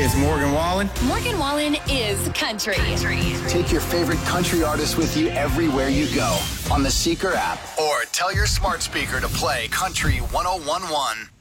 is Morgan Wallen. Morgan Wallen is country. Take your favorite country artist with you everywhere you go on the Seeker app, or tell your smart speaker to play Country 101.1.